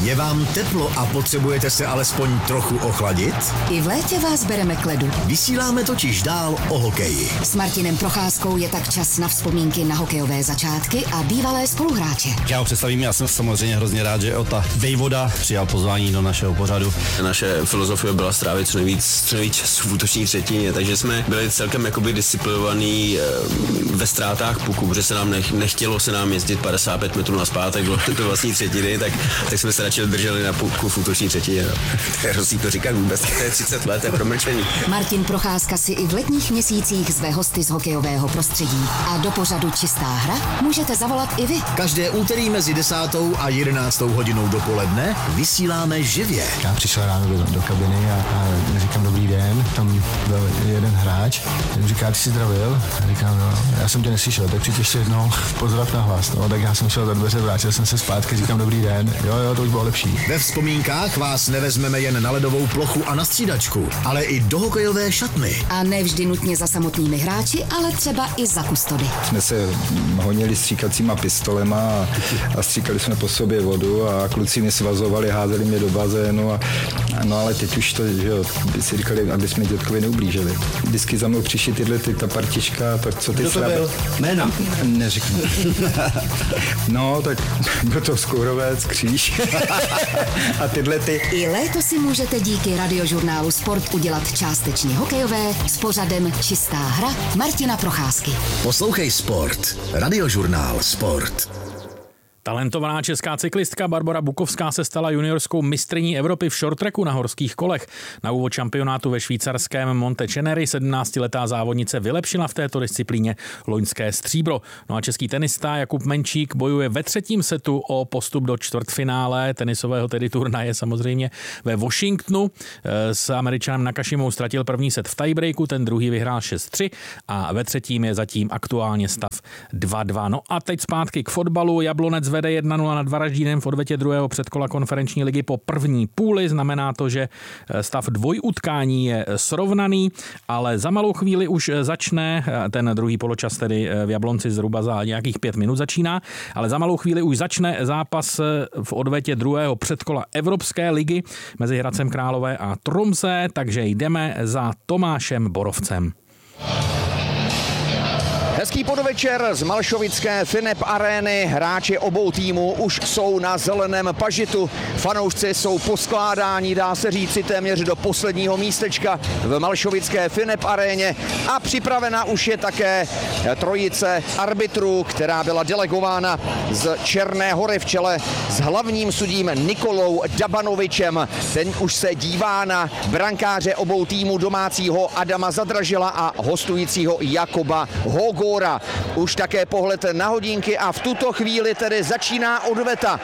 Je vám teplo a potřebujete se alespoň trochu ochladit? I v létě vás bereme k ledu. Vysíláme totiž dál o hokeji. S Martinem Procházkou je tak čas na vzpomínky na hokejové začátky a bývalé spoluhráče. Já ho představím, já jsem samozřejmě hrozně rád, že Ota Vejvoda přijal pozvání do našeho pořadu. Naše filozofie byla strávit co nejvíc času v útoční třetině, takže jsme byli celkem jakoby disciplinovaní ve ztrátách puku, protože se nám nechtělo se nám jezdit 55 metrů nazpátek do vlastní třetiny, tak jsme se radši drželi na puku v útoční třetině. No. Hrozí to říkat vůbec, to je 30 let, je promlčení. Martin Procházka si i v letních měsících zve hosty z hokejového prostředí. A do pořadu Čistá hra můžete zavolat i vy. Každé úterý mezi 10. a 11. hodinou dopoledne vysíláme živě. Já přišel ráno do kabiny a říkám dobrý den, tam byl jeden hráč, říká, ty jsi zdravil? A říkám, no, já jsem tě neslyšel, tak přijď ještě jednou pozdrav na hlas. No, tak já jsem šel za dveře, vrátil jsem se zpátky, říkám dobrý den, jo, to už bylo lepší. Ve vzpomínkách vás nevezmeme jen na ledovou plochu a na střídačku, ale i do hokejové šatny. A ne vždy nutně za samotnými hráči, ale třeba i za kustody. Jsme se honili stříkacíma pistolema a stříkali jsme po sobě vodu a kluci mě svazovali, házeli mě do bazénu no ale teď už to, že jo, by si říkali, aby jsme dětkovi neublížili. Vždycky za mnou přišli ta partička, tak co ty Kdo to byl? Jména? Neřeknu. No, tak byl to Skourovec, Kříž a tyhle ty. I léto si můžete díky radiožurnálu Sport udělat částečně hokejové s pořadem Čistá hra Martina Procházky. Poslouchej Sport. Radiožurnál Sport. Talentovaná česká cyklistka Barbora Bukovská se stala juniorskou mistryní Evropy v shorttracku na horských kolech. Na úvod šampionátu ve švýcarském Monteceneri 17letá závodnice vylepšila v této disciplíně loňské stříbro. No a český tenista Jakub Menčík bojuje ve třetím setu o postup do čtvrtfinále tenisového tedy turnaje samozřejmě ve Washingtonu. S Američanem Nakashimou ztratil první set v tiebreaku, ten druhý vyhrál 6-3 a ve třetím je zatím aktuálně stav 2-2. No a teď zpátky k fotbalu. Jablonec vede 1-0 nad Varaždínem v odvetě druhého předkola konferenční ligy po první půli. Znamená to, že stav dvojutkání je srovnaný, ale za malou chvíli už začne, ten druhý poločas tedy v Jablonci zhruba za nějakých 5 minut začíná, ale za malou chvíli už začne zápas v odvetě druhého předkola Evropské ligy mezi Hradcem Králové a Tromsø, takže jdeme za Tomášem Borovcem. Hezký podvečer z malšovické Finep arény. Hráči obou týmů už jsou na zeleném pažitu. Fanoušci jsou poskládáni, dá se říci, téměř do posledního místečka v malšovické Finep aréně. A připravena už je také trojice arbitrů, která byla delegována z Černé Hory v čele s hlavním sudím Nikolou Dabanovičem. Ten už se dívá na brankáře obou týmů, domácího Adama Zadražila a hostujícího Jakoba Hogora. Už také pohled na hodinky a v tuto chvíli tedy začíná odveta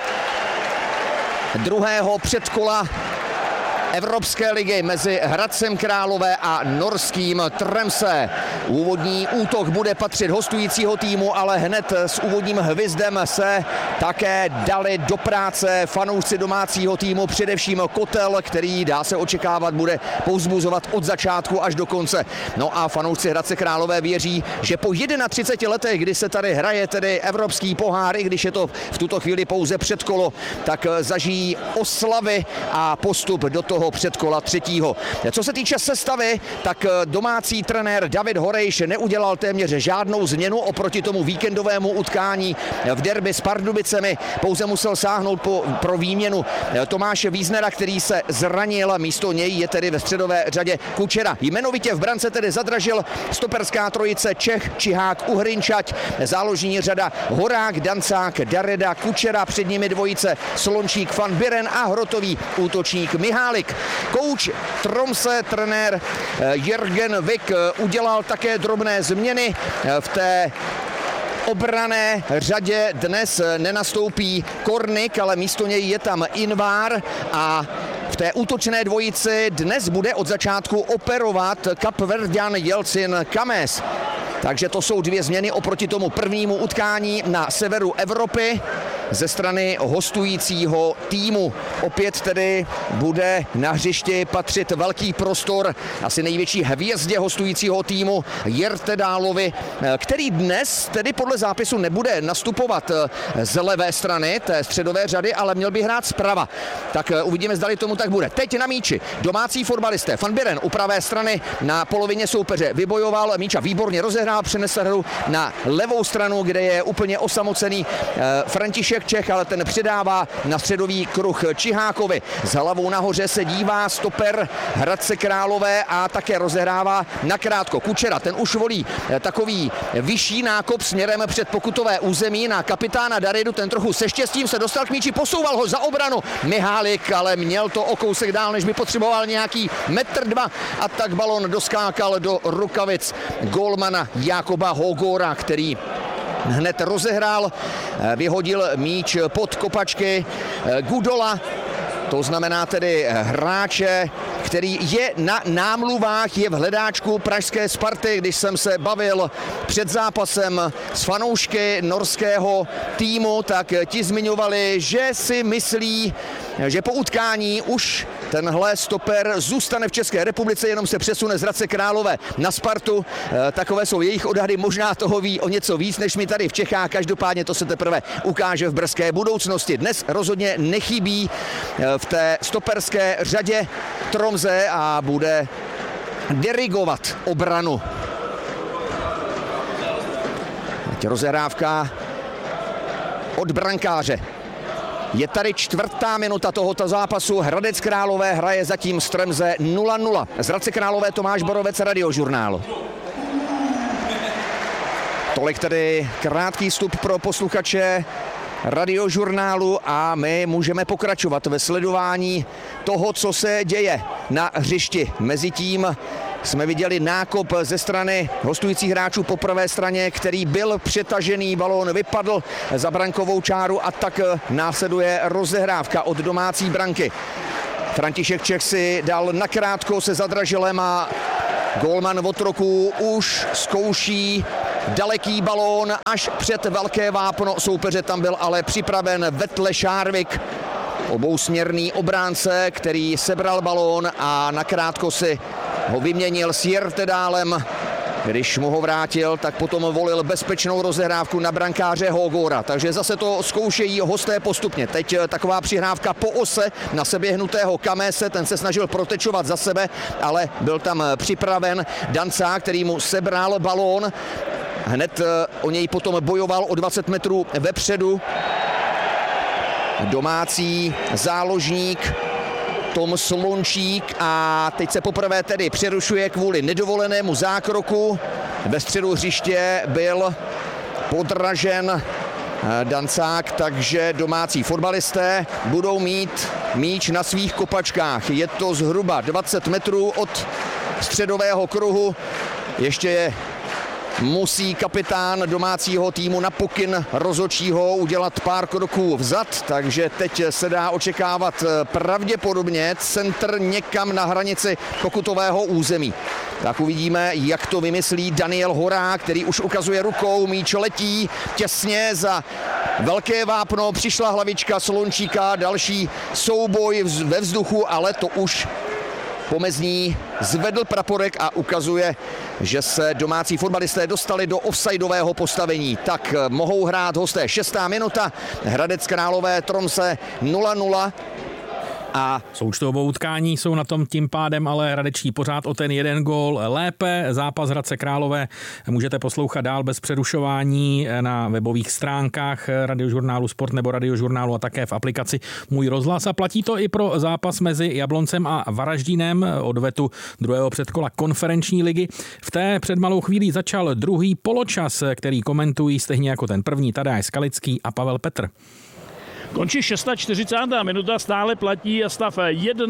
druhého předkola Evropské ligy mezi Hradcem Králové a norským Tromsø. Úvodní útok bude patřit hostujícího týmu, ale hned s úvodním hvizdem se také dali do práce fanoušci domácího týmu, především Kotel, který, dá se očekávat, bude povzbuzovat od začátku až do konce. No a fanoušci Hradce Králové věří, že po 31 letech, kdy se tady hraje tedy evropský pohár, i když je to v tuto chvíli pouze předkolo, tak zažijí oslavy a postup do toho předkola třetího. Co se týče sestavy, tak domácí trenér David Horejš neudělal téměř žádnou změnu oproti tomu víkendovému utkání v derby s Pardubicemi. Pouze musel sáhnout pro výměnu Tomáše Víznera, který se zranil. Místo něj je tedy ve středové řadě Kučera. Jmenovitě v brance tedy Zadražil, stoperská trojice Čech, Čihák, Uhrinčať, záložní řada Horák, Dancák, Dareda, Kučera, před nimi dvojice Slončík, Van Biren a hrotový útočník Mihálik. Kouč Tromsø, trenér Jürgen Vik, udělal také drobné změny v té obranné řadě. Dnes nenastoupí Kornik, ale místo něj je tam Invar a v té útočné dvojici dnes bude od začátku operovat Kapverďan Jelcin Kames. Takže to jsou dvě změny oproti tomu prvnímu utkání na severu Evropy. ze strany hostujícího týmu. Opět tedy bude na hřišti patřit velký prostor asi největší hvězdě hostujícího týmu Jirtedálovi, který dnes tedy podle zápisu nebude nastupovat z levé strany té středové řady, ale měl by hrát zprava. Tak uvidíme, zdali tomu tak bude. Teď na míči domácí fotbalisté. Van Buren u pravé strany na polovině soupeře vybojoval míč a výborně rozehrál, přenesl hru na levou stranu, kde je úplně osamocený František Čech, ale ten předává na středový kruh Čihákovi. S hlavou nahoře se dívá stoper Hradce Králové a také rozehrává nakrátko Kučera. Ten už volí takový vyšší nákop směrem před pokutové území na kapitána Daridu. Ten trochu se štěstím se dostal k míči, posouval ho za obranu Mihálik, ale měl to o kousek dál, než by potřeboval nějaký 1,2 m a tak balon doskákal do rukavic gólmana Jákoba Hogora, který hned rozehrál, vyhodil míč pod kopačky Gudola, to znamená tedy hráče, který je na námluvách, je v hledáčku pražské Sparty. Když jsem se bavil před zápasem s fanoušky norského týmu, tak ti zmiňovali, že si myslí, že po utkání už tenhle stoper zůstane v České republice, jenom se přesune z Hradce Králové na Spartu. Takové jsou jejich odhady, možná toho ví o něco víc než my tady v Čechách. Každopádně to se teprve ukáže v brzké budoucnosti. Dnes rozhodně nechybí v té stoperské řadě Tromze a bude dirigovat obranu. Rozehrávka od brankáře. Je tady 4. minuta tohoto zápasu. Hradec Králové hraje zatím z Tremze 0-0. Z Hradce Králové Tomáš Borovec, Radiožurnál. Tolik tedy krátký vstup pro posluchače Radiožurnálu a my můžeme pokračovat ve sledování toho, co se děje na hřišti. Mezitím jsme viděli nákop ze strany hostujících hráčů po pravé straně, který byl přetažený, balón vypadl za brankovou čáru a tak následuje rozehrávka od domácí branky. František Čech si dal nakrátko se Zadražilem a gólman Otroků už zkouší daleký balón až před velké vápno soupeře, tam byl ale připraven Vetle Šárvik, obousměrný obránce, který sebral balón a nakrátko si ho vyměnil s Jirtedálem. Když mu ho vrátil, tak potom volil bezpečnou rozehrávku na brankáře Hogora. Takže zase to zkoušejí hosté postupně. Teď taková přihrávka po ose na seběhnutého Kamese, ten se snažil protečovat za sebe, ale byl tam připraven Dancák, který mu sebral balón. Hned o něj potom bojoval o 20 metrů vepředu domácí záložník Tom Slončík a teď se poprvé tedy přerušuje kvůli nedovolenému zákroku. Ve středu hřiště byl podražen Dancák, takže domácí fotbalisté budou mít míč na svých kopačkách. Je to zhruba 20 metrů od středového kruhu. Ještě musí kapitán domácího týmu na pokyn rozhodčího udělat pár kroků vzad, takže teď se dá očekávat pravděpodobně centr někam na hranici pokutového území. Tak uvidíme, jak to vymyslí Daniel Horák, který už ukazuje rukou, míč letí těsně za velké vápno, přišla hlavička Slončíka, další souboj ve vzduchu, ale to už pomezní zvedl praporek a ukazuje, že se domácí fotbalisté dostali do offsideového postavení. Tak mohou hrát hosté. 6. minuta, Hradec Králové Tromse 0-0. A součtovou utkání jsou na tom tím pádem ale hradečtí pořád o ten jeden gól lépe. Zápas Hradce Králové můžete poslouchat dál bez přerušování na webových stránkách Radiožurnálu Sport nebo Radiožurnálu a také v aplikaci Můj rozhlas. A platí to i pro zápas mezi Jabloncem a Varaždínem, odvetu druhého předkola konferenční ligy. V té před malou chvílí začal druhý poločas, který komentují stejně jako ten první Tadeáš Skalický a Pavel Petr. Končí 46. minuta, stále platí stav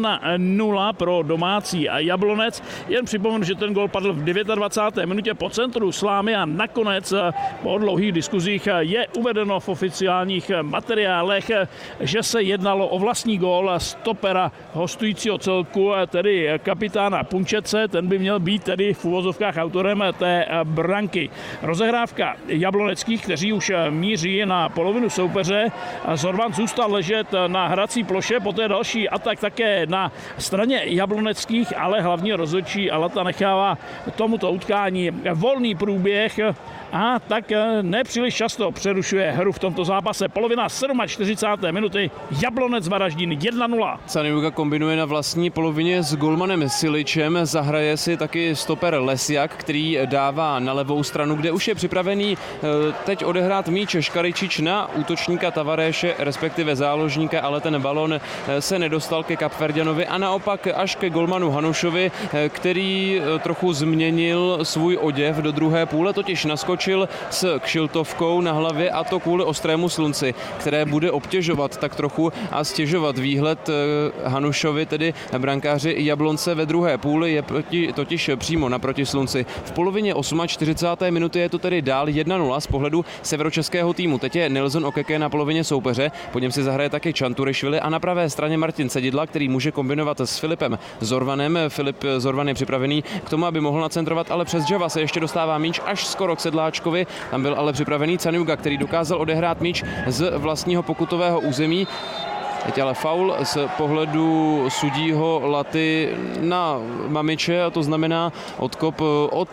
1-0 pro domácí Jablonec. Jen připomenu, že ten gól padl v 29. minutě po centru Slámy a nakonec po dlouhých diskuzích je uvedeno v oficiálních materiálech, že se jednalo o vlastní gól stopera hostujícího celku, tedy kapitána Punčece. Ten by měl být tedy v uvozovkách autorem té branky. Rozehrávka jabloneckých, kteří už míří na polovinu soupeře. Zorban zůstal ležet na hrací ploše, poté další atak také na straně jabloneckých, ale hlavně rozhodčí Alata nechává tomuto utkání volný průběh a tak nepříliš často přerušuje hru v tomto zápase. Polovina 47. minuty, Jablonec Varaždín 1-0. Saniuga kombinuje na vlastní polovině s golmanem Siličem, zahraje si taky stoper Lesiak, který dává na levou stranu, kde už je připravený teď odehrát míč Škaričič na útočníka Tavaréše, respektive záložníka, ale ten balon se nedostal ke Kapverďanovi a naopak až ke golmanu Hanušovi, který trochu změnil svůj oděv do druhé půle, totiž naskočil s kšiltovkou na hlavě a to kvůli ostrému slunci, které bude obtěžovat tak trochu a stěžovat výhled Hanušovi, tedy brankáři Jablonce ve druhé půli, je totiž přímo naproti slunci. V polovině 48. minuty je to tedy dál 1-0 z pohledu severočeského týmu. Teď je Nilsson Okeke na polovině soupeře, po něm si zahraje taky Čanturišvili a na pravé straně Martin Cedidla, který může kombinovat s Filipem Zorvanem. Filip Zorvan je připravený k tomu, aby mohl nacentrovat, ale přes Džava se ještě dostává míč až skoro k Sedláčkovi. Tam byl ale připravený Caniuga, který dokázal odehrát míč z vlastního pokutového území. Teď ale faul z pohledu sudího Laty na Mamiče, a to znamená odkop od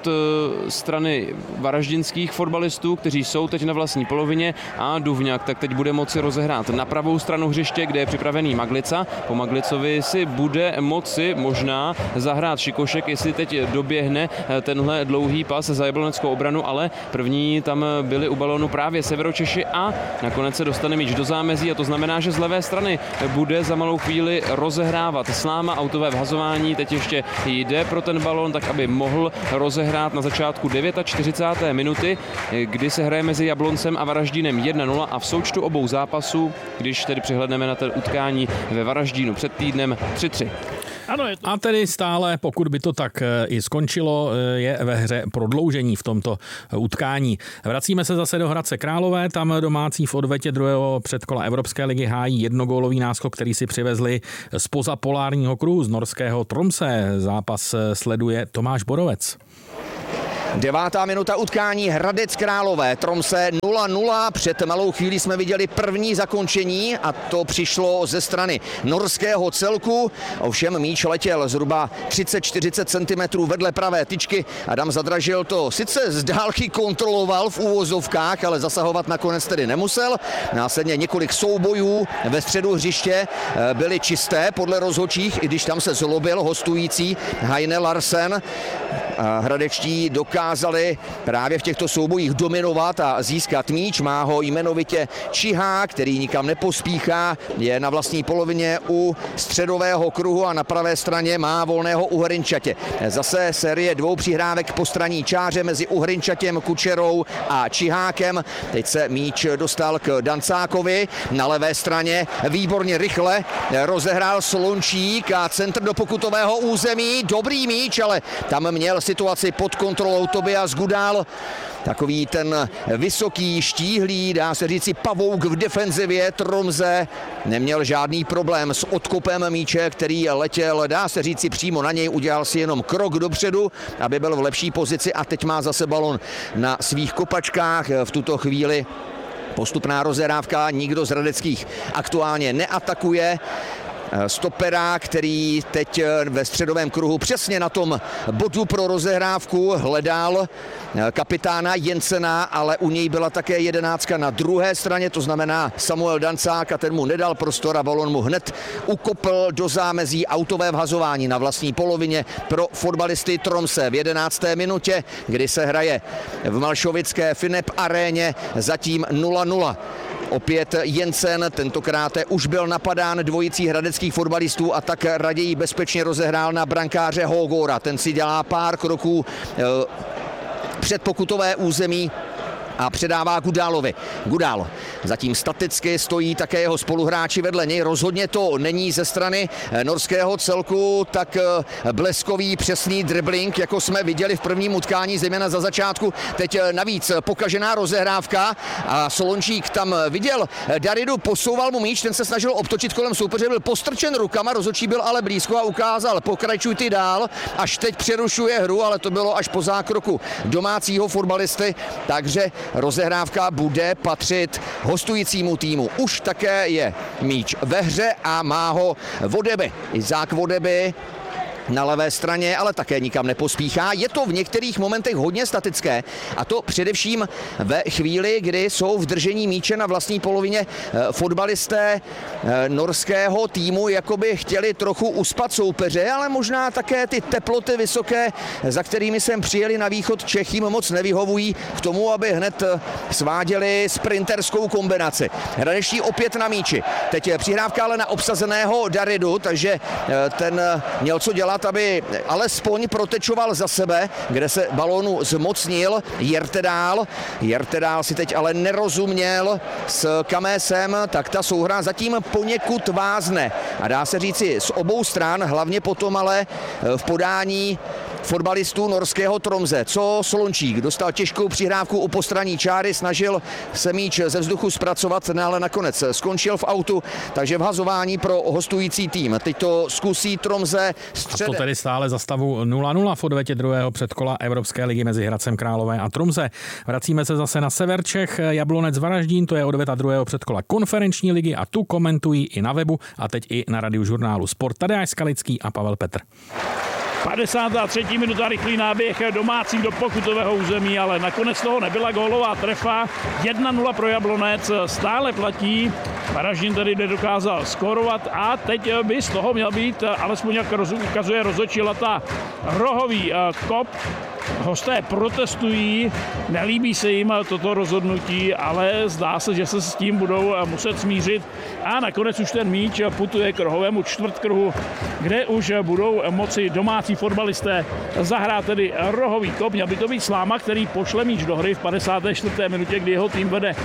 strany varaždinských fotbalistů, kteří jsou teď na vlastní polovině a Duvňák tak teď bude moci rozehrát na pravou stranu hřiště, kde je připravený Maglica. Po Maglicovi si bude moci možná zahrát Šikošek, jestli teď doběhne tenhle dlouhý pas za jabloneckou obranu, ale první tam byli u balónu právě Severočeši a nakonec se dostane míč do zámezí a to znamená, že z levé strany bude za malou chvíli rozehrávat Sláma. Autové vhazování teď ještě jde pro ten balón, tak aby mohl rozehrát na začátku 49. minuty, kdy se hraje mezi Jabloncem a Varaždínem 1-0 a v součtu obou zápasů, když tedy přihledneme na ten utkání ve Varaždínu před týdnem 3-3. A tedy stále, pokud by to tak i skončilo, je ve hře prodloužení v tomto utkání. Vracíme se zase do Hradce Králové, tam domácí v odvetě druhého předkola Evropské ligy hájí jednogólový náskok, který si přivezli zpoza polárního kruhu z norského Tromsø. Zápas sleduje Tomáš Borovec. 9. minuta utkání Hradec Králové, Tromsø 0-0. Před malou chvílí jsme viděli první zakončení a to přišlo ze strany norského celku. Ovšem míč letěl zhruba 30-40 cm vedle pravé tyčky. Adam Zadražil to sice z dálky kontroloval v úvozovkách, ale zasahovat nakonec tedy nemusel. Následně několik soubojů ve středu hřiště byly čisté podle rozhodčích, i když tam se zlobil hostující Heine Larsen. Hradečtí dokázali právě v těchto soubojích dominovat a získat míč. Má ho jmenovitě Čihá, který nikam nepospíchá, je na vlastní polovině u středového kruhu a na pravé straně má volného Uhrinčatě. Zase série dvou přihrávek po straní čáře mezi Uhrinčatěm, Kučerou a Čihákem. Teď se míč dostal k Dancákovi. Na levé straně výborně rychle rozehrál Slončík a centr do pokutového území. Dobrý míč, ale tam měl situaci pod kontrolou Tobias Gudal. Takový ten vysoký, štíhlý, dá se říci pavouk v defenzivě Tromsø neměl žádný problém s odkopem míče, který letěl, dá se říci přímo na něj, udělal si jenom krok dopředu, aby byl v lepší pozici a teď má zase balon na svých kopačkách. V tuto chvíli postupná rozehrávka, nikdo z hradeckých aktuálně neatakuje. Stopera, který teď ve středovém kruhu přesně na tom bodu pro rozehrávku hledal kapitána Jensena, ale u něj byla také jedenáctka na druhé straně, to znamená Samuel Dancák a ten mu nedal prostor a balon mu hned ukopl do zámezí. Autové vhazování na vlastní polovině pro fotbalisty Tromsø v 11. minutě, kdy se hraje v malšovické Finep aréně, zatím 0-0. Opět Jensen, tentokrát už byl napadán dvojicí hradeckých fotbalistů a tak raději bezpečně rozehrál na brankáře Hógóra. Ten si dělá pár kroků před pokutové území a předává Gudálovi. Gudál zatím staticky stojí, také jeho spoluhráči vedle něj. Rozhodně to není ze strany norského celku tak bleskový, přesný dribbling, jako jsme viděli v prvním utkání, zejména za začátku. Teď navíc pokažená rozehrávka a Solončík tam viděl Daridu, posouval mu míč, ten se snažil obtočit kolem soupeře, byl postrčen rukama, rozhodčí byl ale blízko a ukázal, pokračuj ty dál, až teď přerušuje hru, ale to bylo až po zákroku domácího fotbalisty, takže rozehrávka bude patřit hostujícímu týmu. Už také je míč ve hře a má ho Vodeby. Izák Vodeby na levé straně, ale také nikam nepospíchá. Je to v některých momentech hodně statické a to především ve chvíli, kdy jsou v držení míče na vlastní polovině fotbalisté norského týmu, jakoby chtěli trochu uspat soupeře, ale možná také ty teploty vysoké, za kterými sem přijeli na východ Čech, jim moc nevyhovují k tomu, aby hned sváděli sprinterskou kombinaci. Hradečtí opět na míči. Teď je přihrávka ale na obsazeného Daridu, takže ten měl co dělat, aby alespoň protečoval za sebe, kde se balónu zmocnil Jertedál si teď ale nerozuměl s Kamésem, tak ta souhra zatím poněkud vázne. A dá se říci z obou stran, hlavně potom ale v podání fotbalistů norského Tromse. Co Solončík? Dostal těžkou přihrávku u postranní čáry, snažil se míč ze vzduchu zpracovat, ale nakonec skončil v autu, takže vhazování pro hostující tým. Teď to zkusí Tromse středem. A to tedy stále za stavu 0-0 v odvetě druhého předkola Evropské ligy mezi Hradcem Králové a Tromse. Vracíme se zase na sever Čech. Jablonec Varaždín, to je odveta druhého předkola konferenční ligy a tu komentují i na webu a teď i na Radiožurnálu Sport. Tadeáš Skalický a Pavel Petr. 53. minuta, rychlý náběh domácích do pokutového území, ale nakonec toho nebyla gólová trefa. 1-0 pro Jablonec, stále platí. Varaždín tedy nedokázal skórovat a teď by z toho měl být, alespoň jak ukazuje rozhodčí Lata, rohový kop. Hosté protestují, nelíbí se jim toto rozhodnutí, ale zdá se, že se s tím budou muset smířit a nakonec už ten míč putuje k rohovému čtvrtkruhu, kde už budou moci domácí fotbalisté zahrát tedy rohový kop. Měl by to být Sláma, který pošle míč do hry v 54. minutě, kdy jeho tým vede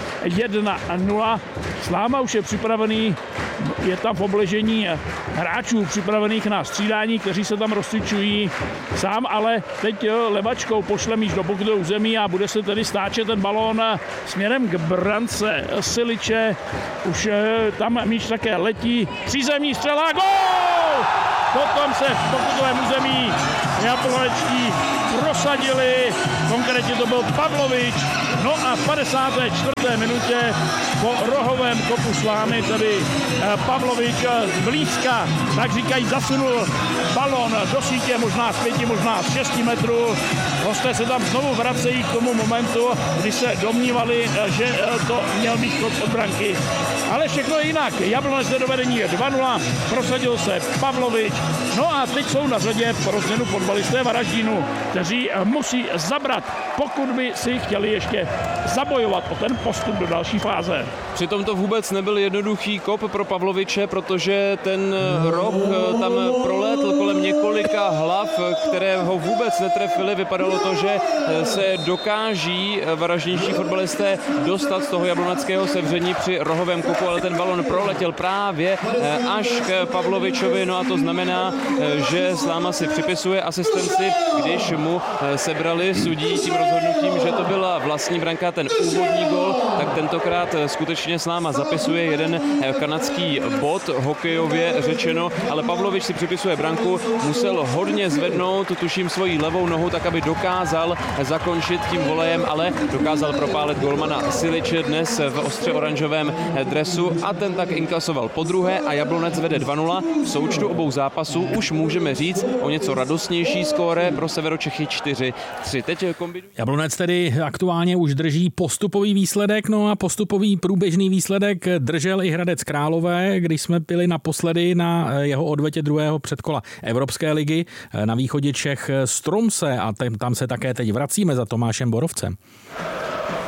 1-0. Sláma už je připravený, je tam v obležení hráčů připravených na střídání, kteří se tam rozcvičují. Sám ale teď levačkou pošle míč do pokutového území a bude se tedy stáčet ten balón směrem k brance Siliče. Už tam míč také letí. Přízemní střela, gól! Potom se v pokutovém území jablonečtí prosadili, konkrétně to byl Pavlovič. No a v 54. minutě po rohovém kopu Slámy tedy Pavlovič zblízka, tak říkají, zasunul balón do sítě, možná z 5, možná z 6 metrů. Hosté se tam znovu vracejí k tomu momentu, kdy se domnívali, že to měl být kop od branky. Ale všechno je jinak. Jablonec do vedení 2-0, prosadil se Pavlovič. No a teď jsou na řadě pro změnu fotbalisté Varaždínu, kteří musí zabrat, pokud by si chtěli ještě zabojovat o ten postup do další fáze. Přitom to vůbec nebyl jednoduchý kop pro Pavloviče, protože ten roh tam prolétl kolem několika hlav, které ho vůbec netrefily. Vypadalo to, že se dokáží varaždínští fotbalisté dostat z toho jabloneckého sevření při rohovém kopu, ale ten balon proletěl právě až k Pavlovičovi, no a to znamená, že Sláma si připisuje asistenci, když mu sebrali sudí tím rozhodnutím, že to byla vlastní branka, ten úvodní gol, tak tentokrát skutečně Sláma zapisuje jeden kanadský bod, hokejově řečeno, ale Pavlovič si připisuje branku, musel hodně zvednout, tuším svojí levou nohu, tak aby dokázal zakončit tím volejem, ale dokázal propálit golmana Siliče dnes v ostře oranžovém dresu a ten tak inkasoval podruhé a Jablonec vede 2-0. V součtu obou zápasů už můžeme říct o něco radostnější skóre pro Severočechy 4-3. Teď kombinují. Jablonec tedy aktuálně už drží postupový výsledek, no a postupový průběžný výsledek držel i Hradec Králové, když jsme byli naposledy na jeho odvetě druhého předkola Evropské ligy na východě Čech z Tromse a tam se také teď vracíme za Tomášem Borovcem.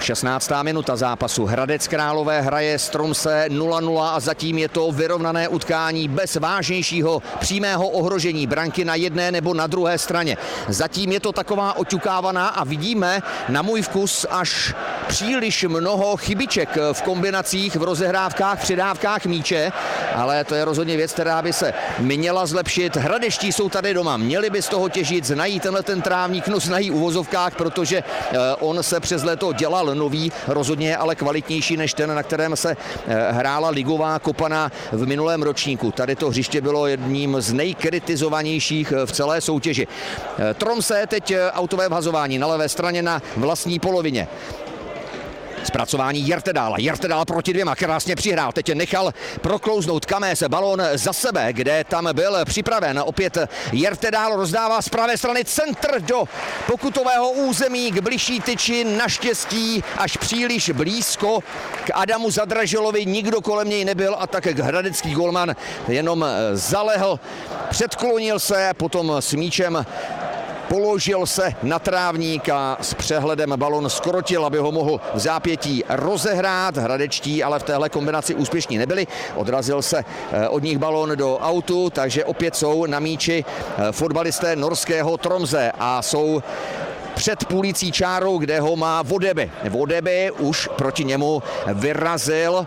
16. minuta zápasu. Hradec Králové hraje s Tromsø 0-0 a zatím je to vyrovnané utkání bez vážnějšího přímého ohrožení branky na jedné nebo na druhé straně. Zatím je to taková oťukávaná a vidíme na můj vkus až příliš mnoho chybiček v kombinacích, v rozehrávkách, předávkách míče, ale to je rozhodně věc, která by se měla zlepšit. Hradeští jsou tady doma, měli by z toho těžit, znají tenhle ten trávník, no znají uvozovkách, protože on se přes léto dělal nový, rozhodně je ale kvalitnější než ten, na kterém se hrála ligová Kopana v minulém ročníku. Tady to hřiště bylo jedním z nejkritizovanějších v celé soutěži. Tromsø teď autové vhazování na levé straně na vlastní polovině. Zpracování Hjertedála. Hjertedál proti dvěma, krásně přihrál. Teď nechal proklouznout Kamés balón za sebe, kde tam byl připraven. Opět Hjertedál rozdává z pravé strany centr do pokutového území k bližší tyči. Naštěstí až příliš blízko k Adamu Zadraželovi. Nikdo kolem něj nebyl a tak hradecký golman jenom zalehl, předklonil se, potom s míčem položil se na trávník a s přehledem balon skrotil, aby ho mohl v zápětí rozehrát. Hradečtí ale v téhle kombinaci úspěšní nebyli. Odrazil se od nich balon do autu, takže opět jsou na míči fotbalisté norského Tromsø a jsou před půlící čárou, kde ho má Vodeby. Vodeby už proti němu vyrazil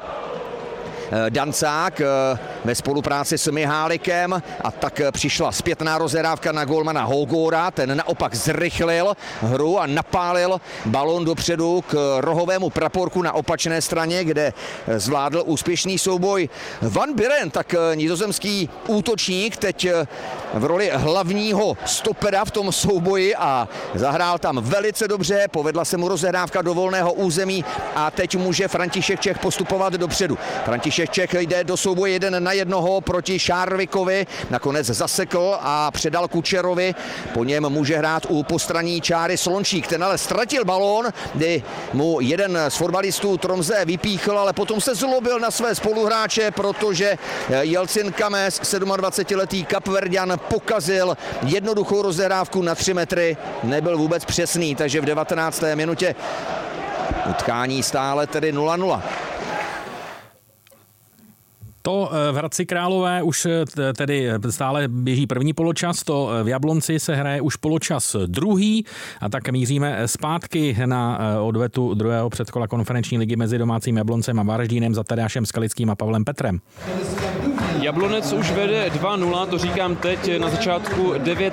Dancák ve spolupráci s Mihálikem a tak přišla zpětná rozehrávka na golmana Holgóra, ten naopak zrychlil hru a napálil balon dopředu k rohovému praporku na opačné straně, kde zvládl úspěšný souboj Van Buren, tak nizozemský útočník teď v roli hlavního stopera v tom souboji a zahrál tam velice dobře, povedla se mu rozehrávka do volného území a teď může František Čech postupovat dopředu. František Čech jde do souboje 1-1 proti Šárvikovi, nakonec zasekl a předal Kučerovi, po něm může hrát u postranní čáry Slončík, ten ale ztratil balón, kdy mu jeden z fotbalistů Tromsø vypíchl, ale potom se zlobil na své spoluhráče, protože Jelcin Kamés, 27letý Kapverďan, pokazil jednoduchou rozehrávku na 3 metry, nebyl vůbec přesný, takže v 19. minutě utkání stále tedy 0-0. To v Hradci Králové už tedy stále běží první poločas, to v Jablonci se hraje už poločas druhý a tak míříme zpátky na odvetu druhého předkola konferenční ligy mezi domácím Jabloncem a Varaždínem za Tadeášem Skalickým a Pavlem Petrem. Jablonec už vede 2-0, to říkám teď na začátku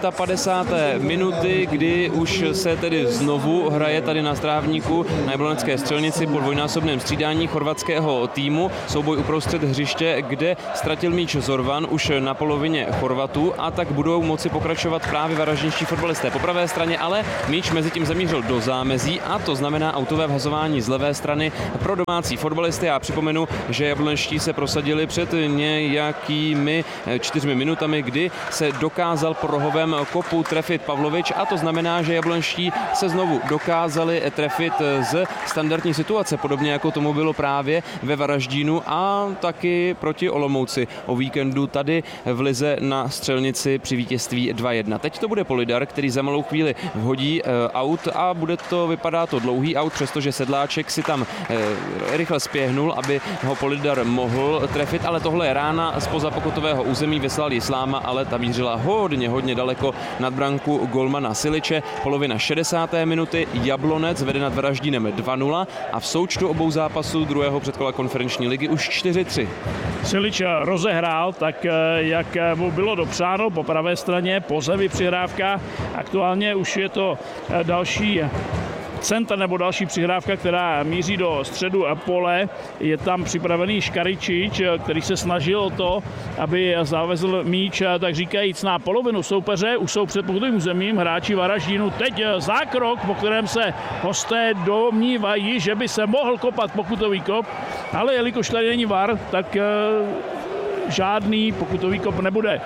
59. minuty, kdy už se tedy znovu hraje tady na Strávníku na jablonecké střelnici po dvojnásobném střídání chorvatského týmu. Souboj uprostřed hřiště, kde ztratil míč Zorvan už na polovině Chorvatů a tak budou moci pokračovat právě varaždinští fotbalisté. Po pravé straně ale míč mezi tím zamířil do zámezí a to znamená autové vhazování z levé strany pro domácí fotbalisty. Já připomenu, že jablonští se prosadili před nějakými 4 minutami, kdy se dokázal po rohovém kopu trefit Pavlovič a to znamená, že jablonští se znovu dokázali trefit z standardní situace, podobně jako tomu bylo právě ve Varaždínu a taky proti Olomouci o víkendu tady v lize na střelnici při vítězství 2-1. Teď to bude Polidar, který za malou chvíli vhodí aut a vypadá to dlouhý aut, přestože Sedláček si tam rychle spěhnul, aby ho Polidar mohl trefit, ale tohle je rána zpoza pokutového území, vyslal Isláma, ale ta mířila hodně daleko nad branku golmana Siliče. Polovina 60. minuty, Jablonec vede nad Varaždínem 2-0 a v součtu obou zápasů druhého předkola konferenční ligy už 4-3. Silič rozehrál tak, jak mu bylo dopřáno po pravé straně, po zemi přihrávka. Aktuálně už je to další centr nebo další přihrávka, která míří do středu pole. Je tam připravený Škaričič, který se snažil o to, aby zavezl míč, tak říkajíc, na polovinu soupeře. Už jsou před pokutovým územím hráči Varaždínu. Teď zákrok, po kterém se hosté domnívají, že by se mohl kopat pokutový kop, ale jelikož tady není VAR, tak žádný pokutový kop nebude.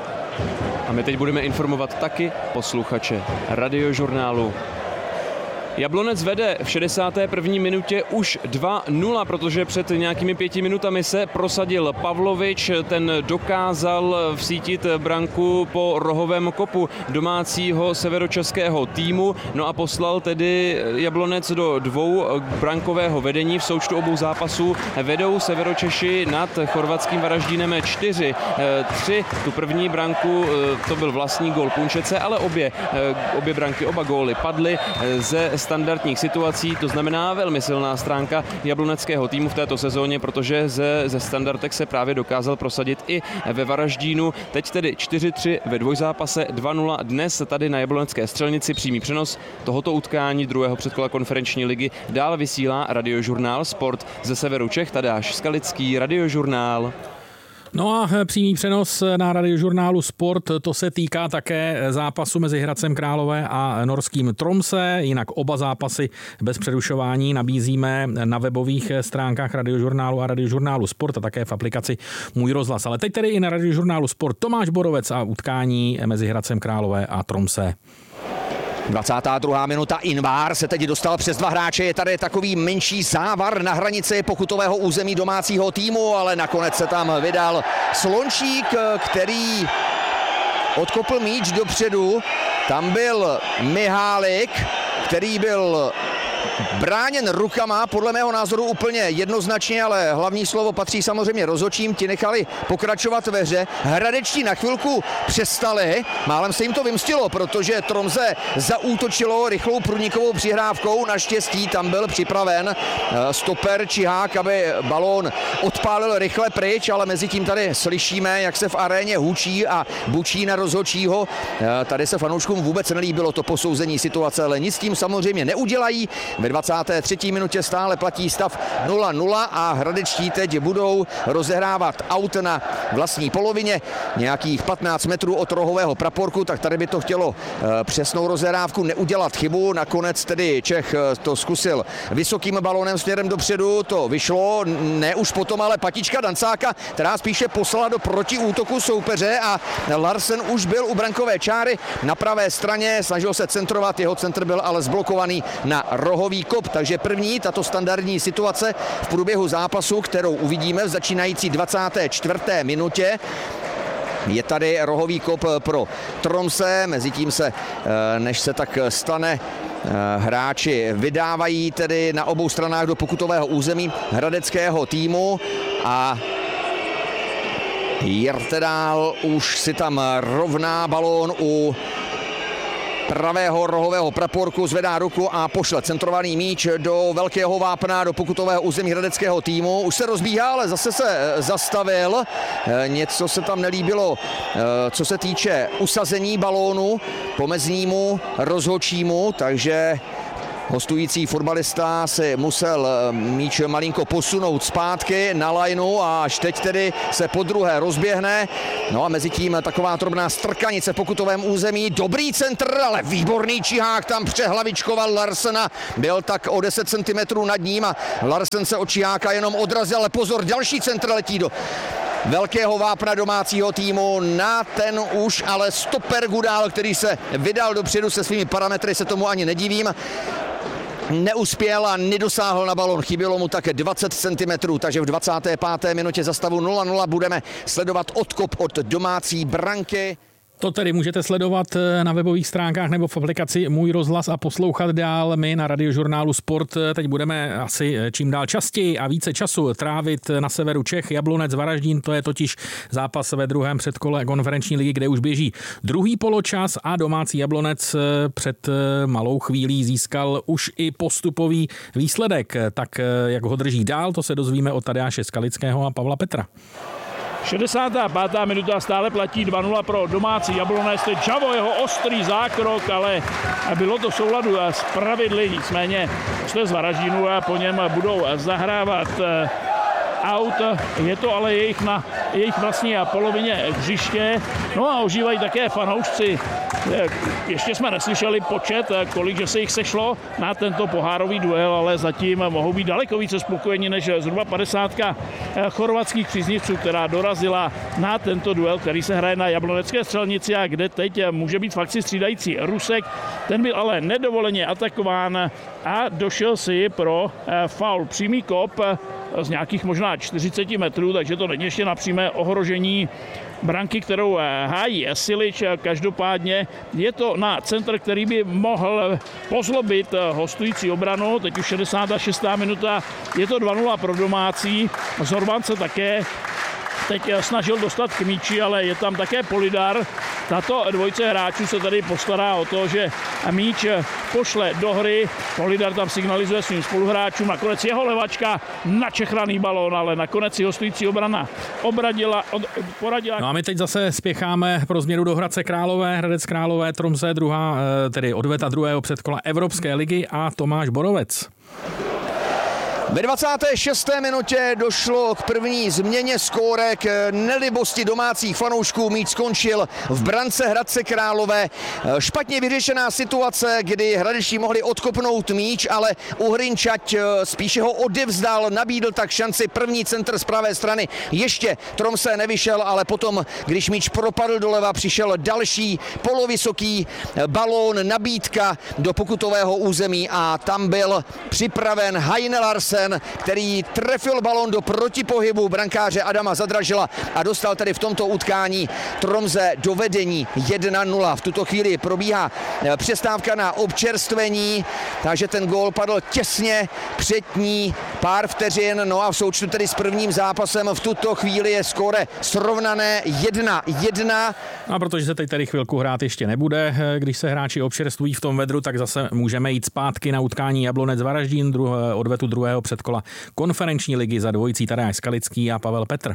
A my teď budeme informovat taky posluchače Radiožurnálu. Jablonec vede v 61. minutě už 2-0, protože před nějakými 5 minutami se prosadil Pavlovič, ten dokázal vsítit branku po rohovém kopu domácího severočeského týmu, no a poslal tedy Jablonec do dvoubrankového vedení. V součtu obou zápasů vedou Severočeši nad chorvatským Varaždínem 4-3. Tu první branku, to byl vlastní gól Punčece, ale obě branky, oba góly padly ze standardních situací, to znamená velmi silná stránka jabloneckého týmu v této sezóně, protože ze standardek se právě dokázal prosadit i ve Varaždínu. Teď tedy 4-3 ve dvojzápase, 2-0 dnes tady na Jablonecké Střelnici. Přímý přenos tohoto utkání druhého předkola konferenční ligy dál vysílá Radiožurnál Sport ze severu Čech. Tadáš Skalický, Radiožurnál. No a přímý přenos na Radiožurnálu Sport, to se týká také zápasu mezi Hradcem Králové a norským Tromsø. Jinak oba zápasy bez přerušování nabízíme na webových stránkách Radiožurnálu a Radiožurnálu Sport a také v aplikaci Můj rozhlas. Ale teď tedy i na Radiožurnálu Sport Tomáš Borovec a utkání mezi Hradcem Králové a Tromsø. 22. minuta, Invar se teď dostal přes dva hráče, je tady takový menší závar na hranici pokutového území domácího týmu, ale nakonec se tam vydal Slončík, který odkopl míč dopředu. Tam byl Mihálik, který byl bráněn rukama, podle mého názoru úplně jednoznačně, ale hlavní slovo patří samozřejmě rozhodčím, ti nechali pokračovat ve hře. Hradečtí na chvilku přestali, málem se jim to vymstilo, protože Tromsø zaútočilo rychlou průnikovou přihrávkou, naštěstí tam byl připraven stoper Čihák, aby balón odpálil rychle pryč, ale mezi tím tady slyšíme, jak se v aréně hučí a bučí na rozhodčího. Tady se fanouškům vůbec nelíbilo to posouzení situace, ale nic s tím samozřejmě neudělají. Ve 23. minutě stále platí stav 0-0 a hradečtí teď budou rozehrávat aut na vlastní polovině, nějakých 15 metrů od rohového praporku, tak tady by to chtělo přesnou rozehrávku, neudělat chybu. Nakonec tedy Čech to zkusil vysokým balónem směrem dopředu, to vyšlo, ne už potom, ale patička Dancáka, která spíše poslala do protiútoku soupeře a Larsen už byl u brankové čáry na pravé straně, snažil se centrovat, jeho centr byl ale zblokovaný na rohový kop, takže první tato standardní situace v průběhu zápasu, kterou uvidíme v začínající 24. minutě. Je tady rohový kop pro Tromsø, mezitím se, než se tak stane, hráči vydávají tedy na obou stranách do pokutového území hradeckého týmu a Jirtedál už si tam rovná balón u pravého rohového praporku, zvedá ruku a pošle centrovaný míč do velkého vápna, do pokutového území hradeckého týmu. Už se rozbíhá, ale zase se zastavil. Něco se tam nelíbilo, co se týče usazení balónu pomeznímu rozhodčímu, takže hostující fotbalista si musel míč malinko posunout zpátky na lajnu a až teď tedy se podruhé rozběhne. No a mezi tím taková drobná strkanice v pokutovém území. Dobrý centr, ale výborný Čihák tam přehlavičkoval Larsena. Byl tak o 10 cm nad ním a Larsen se od Čiháka jenom odrazil, ale pozor, další centr letí do velkého vápna domácího týmu na ten už ale stoper Gudál, který se vydal dopředu se svými parametry, se tomu ani nedivím. Neuspěl a nedosáhl na balon, chybělo mu také 20 cm, takže v 25. minutě za stavu 0-0 budeme sledovat odkop od domácí branky. To tedy můžete sledovat na webových stránkách nebo v aplikaci Můj rozhlas a poslouchat dál. My na Radiožurnálu Sport teď budeme asi čím dál častěji a více času trávit na severu Čech. Jablonec Varaždín, to je totiž zápas ve druhém předkole konferenční ligy, kde už běží druhý poločas a domácí Jablonec před malou chvílí získal už i postupový výsledek. Tak jak ho drží dál, to se dozvíme od Tadeáše Skalického a Pavla Petra. 65. minuta, stále platí 2-0 pro domácí Jablonec. Čavo, jeho ostrý zákrok, ale bylo to v souladu s pravidly, nicméně z Varaždínu a po něm budou zahrávat aut, je to ale jejich vlastní polovině hřiště. No a ožívají také fanoušci. Ještě jsme neslyšeli počet, kolik že se jich sešlo na tento pohárový duel, ale zatím mohou být daleko více spokojeni než zhruba 50 chorvatských příznivců, která dorazila na tento duel, který se hraje na Jablonecké střelnici a kde teď může být v akci střídající Rusek. Ten byl ale nedovoleně atakován a došel si pro faul. Přímý kop z nějakých možná 40 metrů, takže to není ještě na přímé ohrožení branky, kterou hájí Silič. Každopádně je to na centr, který by mohl pozlobit hostující obranu. Teď už 66. minuta, je to 2-0 pro domácí. Zorban se také teď snažil dostat k míči, ale je tam také Polidar. Tato dvojice hráčů se tady postará o to, že míč pošle do hry. Polidar tam signalizuje svým spoluhráčům. Nakonec jeho levačka na čechraný balón, ale nakonec si hostující obrana poradila. No a my teď zase spěcháme pro změnu do Hradce Králové. Hradec Králové, Tromsø, tedy odveta druhého předkola Evropské ligy a Tomáš Borovec. Ve 26. minutě došlo k první změně skóre, k nelibosti domácích fanoušků. Míč skončil v brance Hradce Králové. Špatně vyřešená situace, kdy hradečtí mohli odkopnout míč, ale Uhrinčať spíše ho odevzdal, nabídl tak šanci. První centr z pravé strany. Ještě Tromsø nevyšel, ale potom, když míč propadl doleva, přišel další polovysoký balón, nabídka do pokutového území a tam byl připraven Heine Larsen, který trefil balón do protipohybu brankáře Adama Zadražila a dostal tedy v tomto utkání Tromsø do vedení 1-0. V tuto chvíli probíhá přestávka na občerstvení, takže ten gól padl těsně před ní pár vteřin. No a v součtu tedy s prvním zápasem v tuto chvíli je skóre srovnané 1-1. A protože se teď tady chvilku hrát ještě nebude, když se hráči občerstvují v tom vedru, tak zase můžeme jít zpátky na utkání Jablonec Varaždín, odvetu druhého předkola konferenční ligy za dvojicí Tadeáš Skalický a Pavel Petr.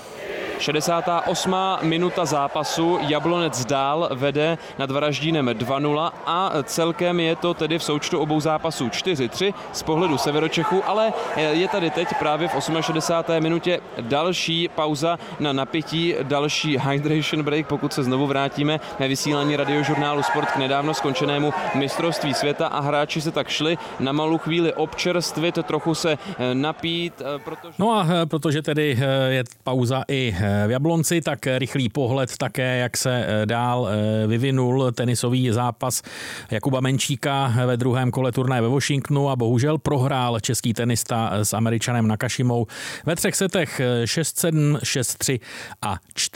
68. minuta zápasu, Jablonec dál vede nad Varaždínem 2-0 a celkem je to tedy v součtu obou zápasů 4-3 z pohledu Severočechů, ale je tady teď právě v 68. minutě další pauza na napětí, další hydration break, pokud se znovu vrátíme na vysílání Radiožurnálu Sport k nedávno skončenému mistrovství světa a hráči se tak šli na malou chvíli občerstvit, trochu se napít. Protože tedy je pauza i v Jablonci, tak rychlý pohled také, jak se dál vyvinul tenisový zápas Jakuba Menčíka ve druhém kole turnaje ve Washingtonu a bohužel prohrál český tenista s Američanem Nakashimou ve 3 setech 6-7, 6-3 a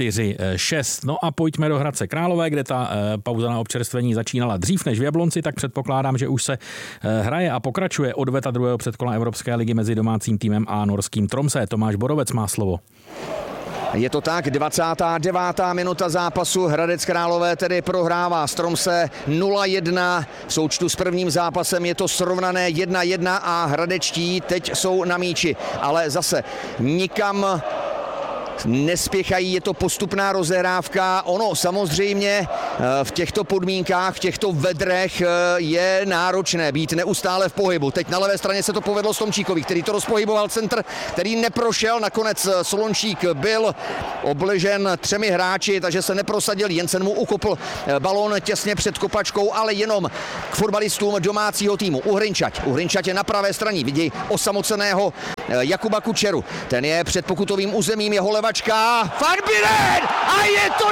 4-6. No a pojďme do Hradce Králové, kde ta pauza na občerstvení začínala dřív než v Jablonci, tak předpokládám, že už se hraje a pokračuje odveta druhého předkola Evropské ligy mezi domácím týmem a norským Tromsø. Tomáš Borovec má slovo. Je to tak, 29. minuta zápasu, Hradec Králové tedy prohrává s Tromsø 0-1, v součtu s prvním zápasem je to srovnané 1-1 a hradečtí teď jsou na míči, ale zase nikam nespěchají, je to postupná rozehrávka. Ono samozřejmě v těchto podmínkách, v těchto vedrech je náročné být neustále v pohybu. Teď na levé straně se to povedlo Slončíkovi, který to rozpohyboval centr, který neprošel. Nakonec Slončík byl obležen 3 hráči, takže se neprosadil. Jensen mu ukopl balón těsně před kopačkou, ale jenom k fotbalistům domácího týmu. Uhrinčať je na pravé straně. Vidí osamoceného Jakuba Kučeru. Ten je před pokutovým územím, jeho levačka. Van Buren! A je to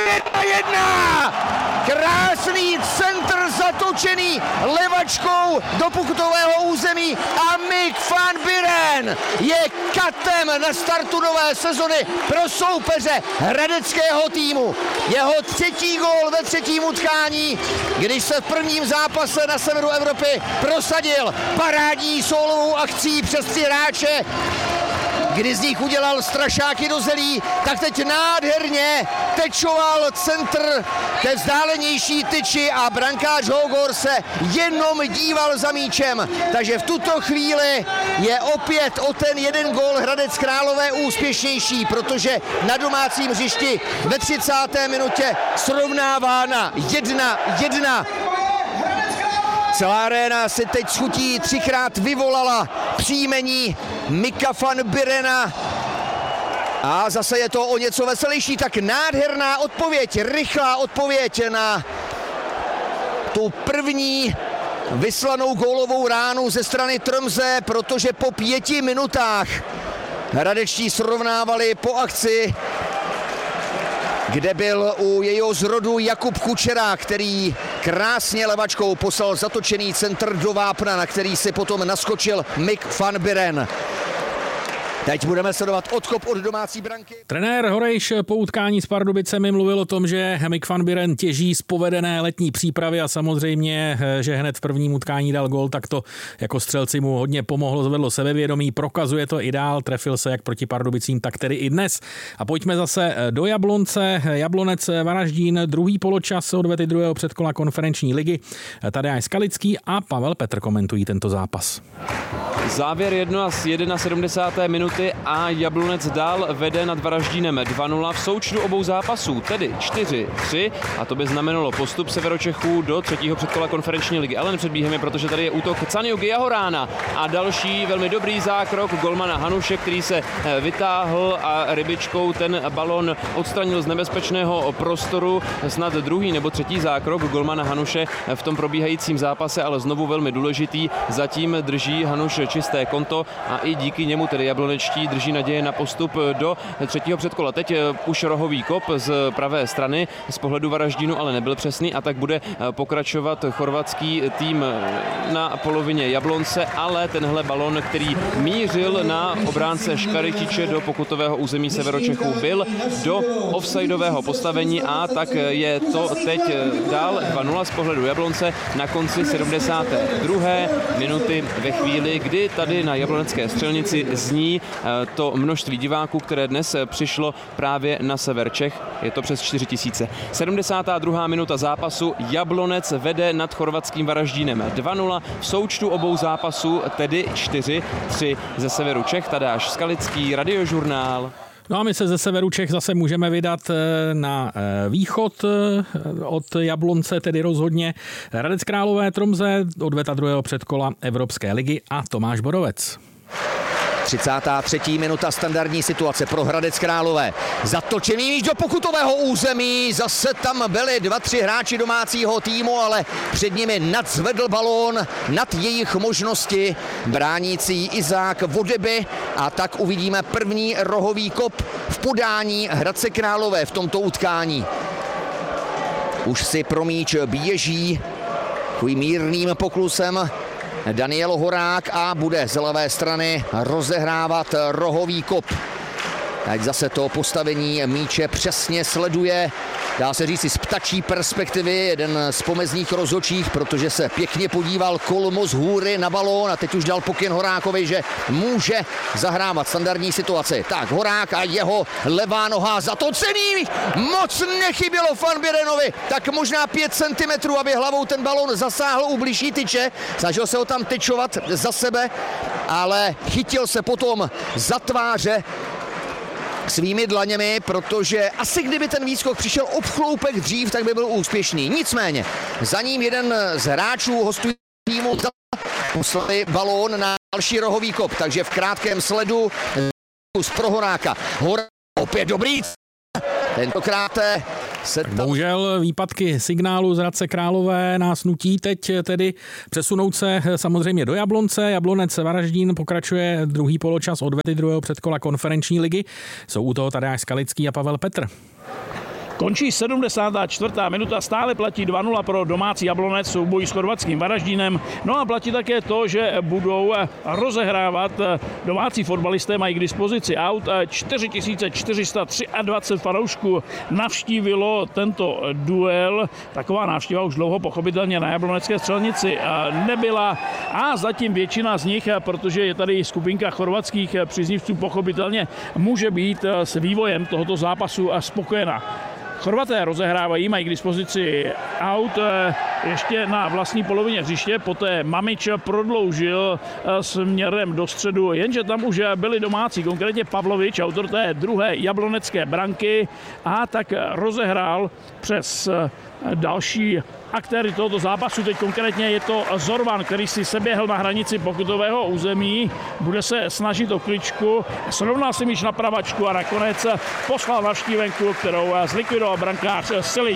1-1! Krásný centr zatočený levačkou do pokutového území a Mick Van Buren je katem na startu nové sezony pro soupeře hradeckého týmu. Jeho 3. gól ve 3. utkání, když se v prvním zápase na severu Evropy prosadil parádní sólovou akcí přes 3 hráče, kdy z nich udělal strašáky do zelí, tak teď nádherně tečoval centr ke vzdálenější tyči a brankář Hogor se jenom díval za míčem. Takže v tuto chvíli je opět o ten 1 gól Hradec Králové úspěšnější, protože na domácím hřišti ve 30. minutě srovnává na 1-1. Celá aréna si teď s chutí 3krát vyvolala příjmení Micka Van Burena A zase je to o něco veselější, tak nádherná odpověď, rychlá odpověď na tu první vyslanou gólovou ránu ze strany Trmse, protože po 5 minutách hradečtí srovnávali po akci, kde byl u jejího zrodu Jakub Kučera, který krásně levačkou poslal zatočený centr do vápna, na který si potom naskočil Mick van Buren. Teď budeme sledovat odkop od domácí branky. Trenér Horejš po utkání s Pardubicemi mluvil o tom, že Mick van Buren těží z povedené letní přípravy a samozřejmě, že hned v prvním utkání dal gól, tak to jako střelci mu hodně pomohlo, zvedlo sebevědomí, prokazuje to i dál, trefil se jak proti Pardubicím, tak tedy i dnes. A pojďme zase do Jablonce. Jablonec Varaždín, druhý poločas odvety druhého předkola konferenční ligy. Tadeáš Skalický a Pavel Petr komentují tento zápas. Závěr 1:71 minuty a Jablonec dál vede nad Varaždínem 2-0 v součtu obou zápasů, tedy 4-3 a to by znamenalo postup Severočechů do třetího předkola konferenční ligy. Ale nepředbíháme, protože tady je útok Caniugy Jahorána a další velmi dobrý zákrok golmana Hanuše, který se vytáhl a rybičkou ten balon odstranil z nebezpečného prostoru. Snad druhý nebo třetí zákrok golmana Hanuše v tom probíhajícím zápase, ale znovu velmi důležitý. Zatím drží Hanuš čisté konto a i díky němu tedy jablonečtí drží naděje na postup do třetího předkola. Teď už rohový kop z pravé strany z pohledu Varaždínu, ale nebyl přesný a tak bude pokračovat chorvatský tým na polovině Jablonce, ale tenhle balon, který mířil na obránce Škaričiče do pokutového území Severočechů, byl do offsideového postavení a tak je to teď dál 2-0 z pohledu Jablonce na konci 72. minuty ve chvíli, kdy tady na jablonecké střelnici zní to množství diváků, které dnes přišlo právě na sever Čech. Je to přes 4 000. 72. minuta zápasu. Jablonec vede nad chorvatským Varaždínem 2-0 v součtu obou zápasů, tedy 4-3 ze severu Čech. Tadeáš Skalický, Radiožurnál. No a my se ze severu Čech zase můžeme vydat na východ od Jablonce, tedy rozhodně Hradec Králové Tromze, odveta druhého předkola Evropské ligy a Tomáš Borovec. 33. minuta, standardní situace pro Hradec Králové. Zatočený míč do pokutového území, zase tam byli 2-3 hráči domácího týmu, ale před nimi nadzvedl balón nad jejich možnosti bránící Izák Vodeby a tak uvidíme první rohový kop v podání Hradce Králové v tomto utkání. Už si pro míč běží takovým mírným poklusem Daniel Horák a bude z levé strany rozehrávat rohový kop. Teď zase to postavení míče přesně sleduje, dá se říct, z ptačí perspektivy, jeden z pomezních rozhodčích, protože se pěkně podíval kolmo z hůry na balón a teď už dal pokyn Horákovi, že může zahrávat standardní situaci. Tak Horák a jeho levá noha zatocený, moc nechybělo Van Burenovi, tak možná 5 cm, aby hlavou ten balón zasáhl u bližší tyče, snažil se ho tam tyčovat za sebe, ale chytil se potom za tváře svými dlaněmi, protože asi kdyby ten výskok přišel o chloupek dřív, tak by byl úspěšný. Nicméně, za ním jeden z hráčů hostujícího týmu poslali balón na další rohový kop, takže v krátkém sledu z pro Horáka. Horák opět dobrý, tentokrát bohužel výpadky signálu z Hradce Králové nás nutí teď tedy přesunout se samozřejmě do Jablonce. Jablonec Varaždín pokračuje druhý poločas odvety druhého předkola konferenční ligy. Jsou u toho Tadeáš Skalický a Pavel Petr. Končí 74. minuta, stále platí 2-0 pro domácí Jablonec v souboji s chorvatským Varaždínem. No a platí také to, že budou rozehrávat domácí fotbalisté, mají k dispozici aut. 4423 fanoušků navštívilo tento duel. Taková návštěva už dlouho pochopitelně na jablonecké střelnici nebyla a zatím většina z nich, protože je tady skupinka chorvatských příznivců, pochopitelně může být s vývojem tohoto zápasu spokojená. Chorvaté rozehrávají, mají k dispozici aut ještě na vlastní polovině hřiště, poté Mamič prodloužil směrem do středu, jenže tam už byli domácí, konkrétně Pavlovič, autor té druhé jablonecké branky, a tak rozehrál přes další aktéry tohoto zápasu. Teď konkrétně je to Zorvan, který si seběhl na hranici pokutového území, bude se snažit o kličku, srovnal si míč na pravačku a nakonec poslal na štívenku, kterou zlikvidoval brankář Silič.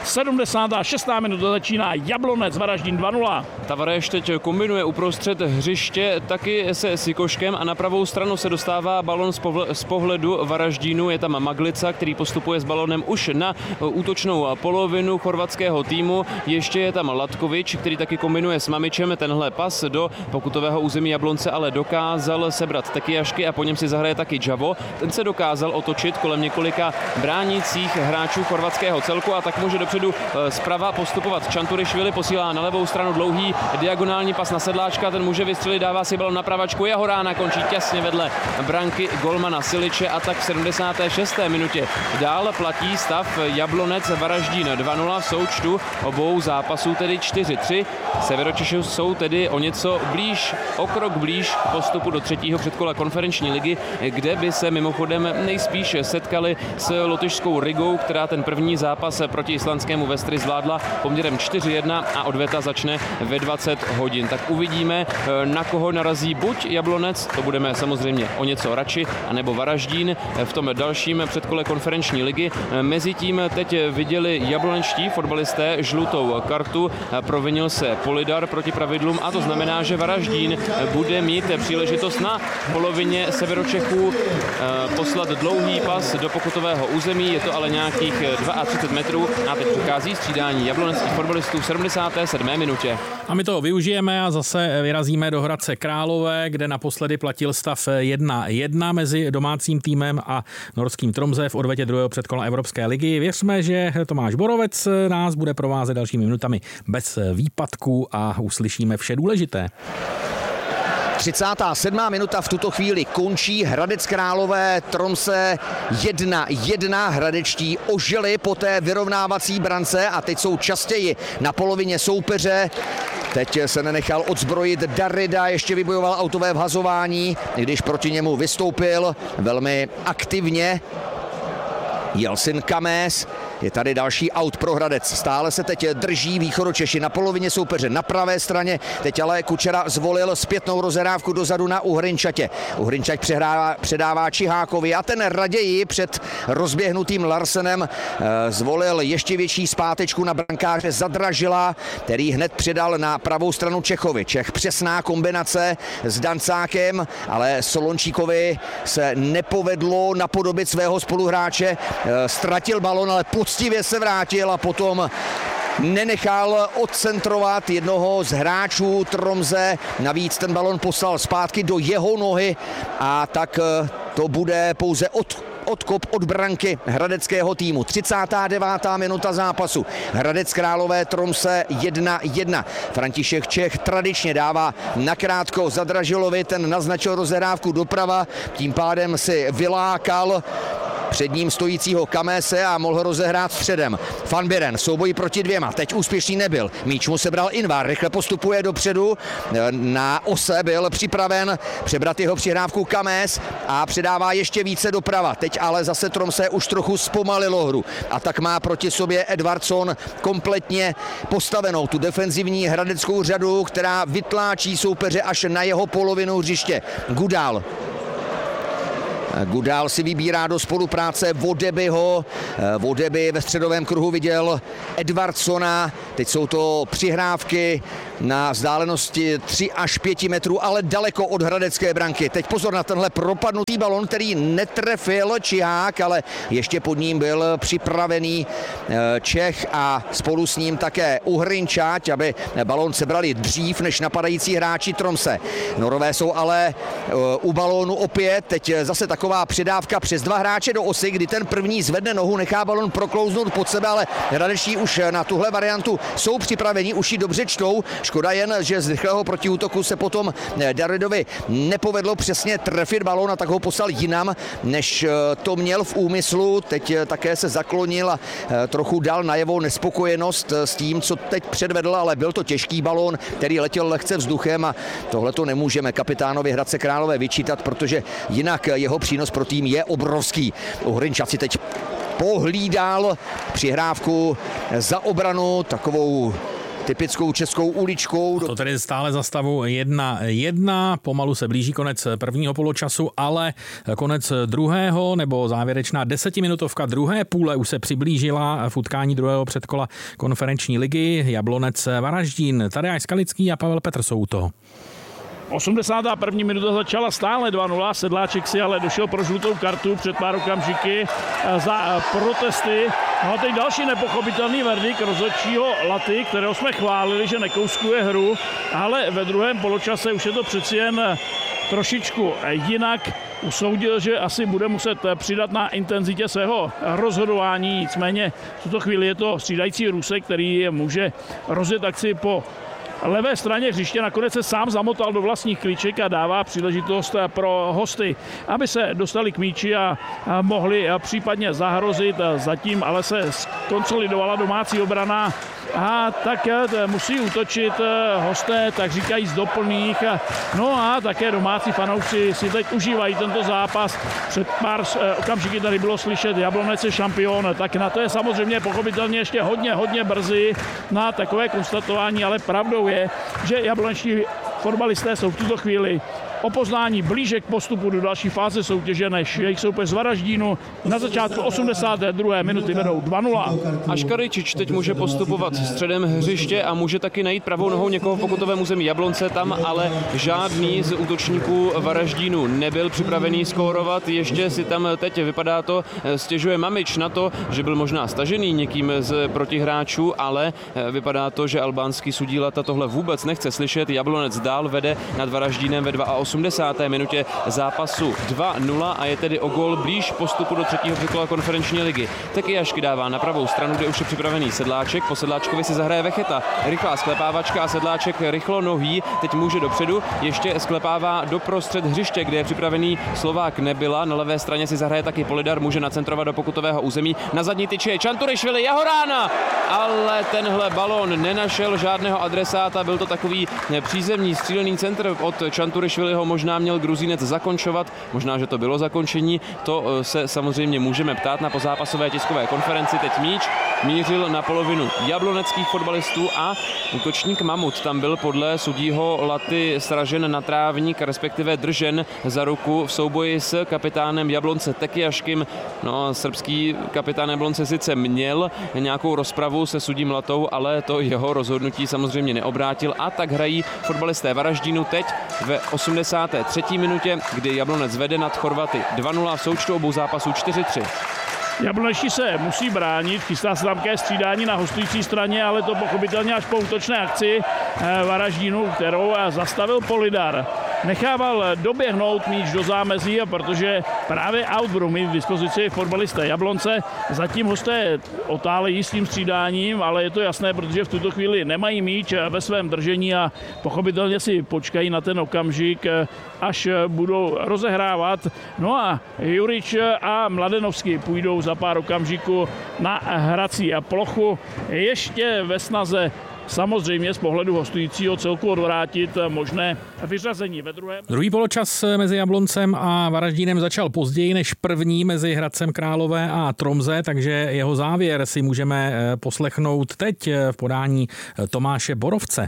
76. minuta začíná Jablonec Varaždín 2-0. Tavares teď kombinuje uprostřed hřiště taky se Sikoškem a na pravou stranu se dostává balon z pohledu Varaždínu. Je tam Maglica, který postupuje s balonem už na útočnou polovinu chorvatského týmu. Ještě je tam Latkovič, který taky kombinuje s Mamičem. Tenhle pas do pokutového území Jablonce ale dokázal sebrat Tekijašky a po něm si zahraje taky Javo. Ten se dokázal otočit kolem několika bránících hráčů chorvatského celku a tak může dopředu zprava postupovat Čanturišvili, posílá na levou stranu dlouhý diagonální pas na Sedláčka, ten může vystřelit, dává si balon na pravačku, Jahorána končí těsně vedle branky golmana Siliče a tak v 76. minutě dál platí stav Jablonec Varaždín 2-0 v součtu obou zápasů, tedy 4-3. Severočeši jsou tedy o něco blíž, o krok blíž k postupu do třetího předkola konferenční ligy, kde by se mimochodem nejspíš setkali s lotyšskou Rigou, která ten první zápas proti islandskému Vestry zvládla poměrem 4-1 a odveta začne ve 20 hodin. Tak uvidíme, na koho narazí buď Jablonec, to budeme samozřejmě o něco radši, anebo Varaždín v tom dalším předkole konferenční ligy. Mezitím teď viděli jablonečtí fotbalisté žlutou kartu, provinil se Polidar proti pravidlům a to znamená, že Varaždín bude mít příležitost na polovině Severočechů poslat dlouhý pas do pokutového území, je to ale nějakých 32 metrů a teď přichází střídání jabloneckých fotbalistů v 77. minutě. A my to využijeme a zase vyrazíme do Hradce Králové, kde naposledy platil stav 1-1 mezi domácím týmem a norským Tromsø v odvetě druhého předkola Evropské ligy. Věřme, že Tomáš Borovec nás bude provázet dalšími minutami bez výpadků a uslyšíme vše důležité. 37. minuta v tuto chvíli končí, Hradec Králové Tromsø 1-1, hradečtí ožili po té vyrovnávací brance a teď jsou častěji na polovině soupeře. Teď se nenechal odzbrojit Darida, ještě vybojoval autové vhazování, když proti němu vystoupil velmi aktivně Jelsin Kamés. Je tady další aut pro Hradec. Stále se teď drží východočeši na polovině soupeře na pravé straně. Teď ale Kučera zvolil zpětnou rozhrávku dozadu na Uhrinčatě. Uhrinčať předává Čihákovi a ten raději před rozběhnutým Larsenem zvolil ještě větší zpátečku na brankáře Zadražila, který hned předal na pravou stranu Čechovi. Čech přesná kombinace s Dancákem, ale Solončíkovi se nepovedlo napodobit svého spoluhráče. Ztratil balon, ale poctivě se vrátil a potom nenechal odcentrovat jednoho z hráčů Tromsø. Navíc ten balon poslal zpátky do jeho nohy a tak to bude pouze odkop od branky hradeckého týmu. 39. minuta zápasu. Hradec Králové Tromsø 1-1. František Čech tradičně dává nakrátko Zadražilovi, ten naznačil rozehrávku doprava, tím pádem si vylákal před ním stojícího Kamése a mohl rozehrát středem. Van Buren, souboj proti dvěma, teď úspěšný nebyl. Míč mu sebral Invar, rychle postupuje dopředu, na ose byl připraven přebrat jeho přihrávku Kamés a předává ještě více doprava. Teď ale zase Tromsø už trochu zpomalilo hru a tak má proti sobě Edvardsson kompletně postavenou tu defenzivní hradeckou řadu, která vytláčí soupeře až na jeho polovinu hřiště. Gudál si vybírá do spolupráce Vodebyho. Vodeby ve středovém kruhu viděl Edvardsona. Teď jsou to přihrávky na vzdálenosti 3 až 5 metrů, ale daleko od hradecké branky. Teď pozor na tenhle propadnutý balon, který netrefil Čihák, ale ještě pod ním byl připravený Čech a spolu s ním také Uhrinčať, aby balon sebrali dřív než napadající hráči Tromsø. Norové jsou ale u balónu opět, teď zase tak taková předávka přes 2 hráče do osy, kdy ten první zvedne nohu, nechá balon proklouznout pod sebe, ale hradeční už na tuhle variantu jsou připraveni, už ji dobře čtou. Škoda jen, že z rychlého protiútoku se potom Davidovi nepovedlo přesně trefit balón a tak ho poslal jinam, než to měl v úmyslu. Teď také se zaklonil a trochu dal najevo nespokojenost s tím, co teď předvedl, ale byl to těžký balón, který letěl lehce vzduchem a tohle to nemůžeme kapitánovi Hradce Králové vyčítat, protože jinak jeho přínos pro tým je obrovský. Uhrinčan si teď pohlídal přihrávku za obranu, takovou typickou českou uličkou. To tedy stále za stavu 1-1, pomalu se blíží konec prvního poločasu, ale konec druhého nebo závěrečná 10minutovka druhé půle už se přiblížila v utkání druhého předkola konferenční ligy. Jablonec Varaždín, Tadeáš Skalický a Pavel Petr jsou u toho. 81. minuta začala stále 2-0, Sedláček si ale došel pro žlutou kartu před pár okamžiky za protesty. No a teď další nepochopitelný verdikt rozhodčího Laty, kterého jsme chválili, že nekouskuje hru, ale ve druhém poločase už je to přeci jen trošičku jinak. Usoudil, že asi bude muset přidat na intenzitě svého rozhodování, nicméně v tuto chvíli je to střídající Rusek, který může rozjet akci po levé straně hřiště, nakonec se sám zamotal do vlastních klíček a dává příležitost pro hosty, aby se dostali k míči a mohli případně zahrozit. Zatím ale se konsolidovala domácí obrana a tak musí útočit hosté, tak říkají z doplných. No a také domácí fanoušci si teď užívají tento zápas. Před pár okamžiky tady bylo slyšet, Jablonec je šampion, tak na to je samozřejmě pochopitelně ještě hodně brzy na takové konstatování, ale pravdou je, že jablonečtí fotbalisté jsou v tuto chvíli o poznání blíže k postupu do další fáze soutěže než jejich soupeř z Varaždínu. Na začátku 82. minuty vedou 2-0. A Škaričič teď může postupovat středem hřiště a může taky najít pravou nohou někoho v pokutovém území Jablonce, tam ale žádný z útočníků Varaždínu nebyl připravený skórovat. Ještě si tam teď, vypadá to, stěžuje Mamič na to, že byl možná stažený někým z protihráčů, ale vypadá to, že albánský sudí Lata tohle vůbec nechce slyšet. Jablonec dál vede nad Varaždínem ve 82. minutě zápasu 2-0 a je tedy o gól blíž postupu do třetího předkola konferenční ligy. Taky Jašky dává na pravou stranu, kde už je připravený Sedláček. Po Sedláčkovi si zahraje Vecheta. Rychlá sklepávačka a Sedláček rychlo nohý, teď může dopředu, ještě sklepává do prostřed hřiště, kde je připravený Slovák Nebyla. Na levé straně si zahraje taky Polidar, může nacentrovat do pokutového území. Na zadní tyči je Čanturišvili, jeho rána! Ale tenhle balón nenašel žádného adresáta, byl to takový přízemní střílený centr od Čanturišviliho, možná měl Gruzínec zakončovat, možná, že to bylo zakončení, to se samozřejmě můžeme ptát na pozápasové tiskové konferenci. Teď míč mířil na polovinu jabloneckých fotbalistů a útočník Mamut tam byl podle sudího Laty sražen na trávník, respektive držen za ruku v souboji s kapitánem Jablonce Tekijaškim. No, srbský kapitán Jablonce sice měl nějakou rozpravu se sudím Latou, ale to jeho rozhodnutí samozřejmě neobrátil a tak hrají fotbalisté Varaždínu teď ve 83. minutě, kdy Jablonec vede nad Chorvaty 2-0 v součtu obou zápasů 4-3. Jablonečtí se musí bránit, chystá se tam ke střídání na hostující straně, ale to pochopitelně až po útočné akci Varaždínu, kterou zastavil Polidar. Nechával doběhnout míč do zámezí, a protože právě out budou mít v dispozici fotbalisté Jablonce. Zatím hosté otálejí s tím střídáním, ale je to jasné, protože v tuto chvíli nemají míč ve svém držení a pochopitelně si počkají na ten okamžik, až budou rozehrávat. No a Jurič a Mladenovský půjdou za pár okamžiků na hrací plochu. Ještě ve snaze samozřejmě z pohledu hostujícího celku odvrátit možné vyřazení ve druhém. Druhý poločas mezi Jabloncem a Varaždínem začal později než první mezi Hradcem Králové a Tromze, takže jeho závěr si můžeme poslechnout teď v podání Tomáše Borovce.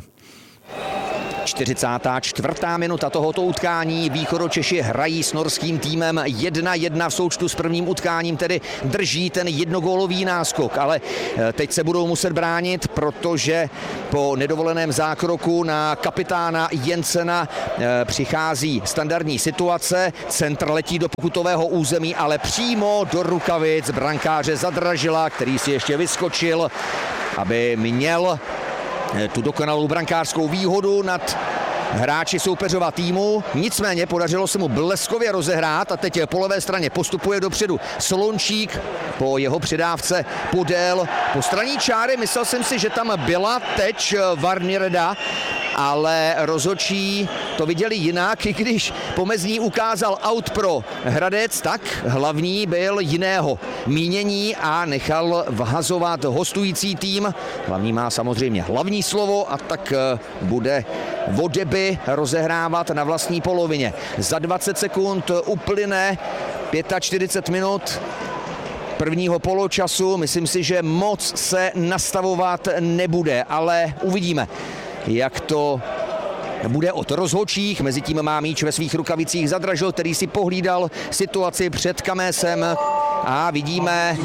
44. minuta tohoto utkání. Východočeši hrají s norským týmem 1-1 v součtu s prvním utkáním, tedy drží ten jednogólový náskok, ale teď se budou muset bránit, protože po nedovoleném zákroku na kapitána Jensena přichází standardní situace. Centr letí do pokutového území, ale přímo do rukavic brankáře Zadražila, který si ještě vyskočil, aby měl tu dokonalou brankářskou výhodu nad hráči soupeřova týmu, nicméně podařilo se mu bleskově rozehrát a teď po levé straně postupuje dopředu Slončík po jeho předávce podél po straní čáry. Myslel jsem si, že tam byla teď Varnireda, ale rozhodčí to viděli jinak, i když pomezní ukázal aut pro Hradec, tak hlavní byl jiného mínění a nechal vhazovat hostující tým. Hlavní má samozřejmě hlavní slovo a tak bude Vodeby rozehrávat na vlastní polovině. Za 20 sekund uplyne 45 minut prvního poločasu. Myslím si, že moc se nastavovat nebude, ale uvidíme, jak to bude od rozhodčích. Mezitím má míč ve svých rukavicích Zadražil, který si pohlídal situaci před Kamésem. A vidíme